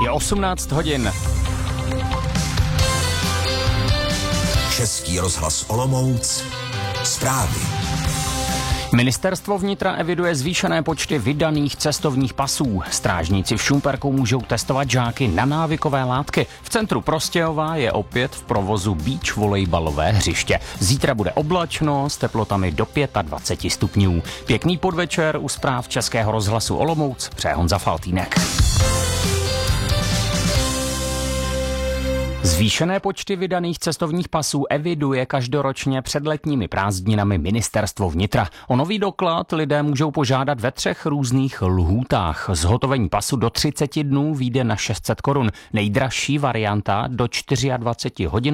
Je 18 hodin. Český rozhlas Olomouc. Zprávy. Ministerstvo vnitra eviduje zvýšené počty vydaných cestovních pasů. Strážníci v Šumperku můžou testovat žáky na návykové látky. V centru Prostějova je opět v provozu beach volejbalové hřiště. Zítra bude oblačno s teplotami do 25 stupňů. Pěkný podvečer u zpráv Českého rozhlasu Olomouc přeje Honza Faltýnek. Zvýšené počty vydaných cestovních pasů eviduje každoročně před letními prázdninami Ministerstvo vnitra. O nový doklad lidé můžou požádat ve 3 různých lhůtách. Zhotovení pasu do 30 dnů vyjde na 600 korun. Nejdražší varianta do 24 hodin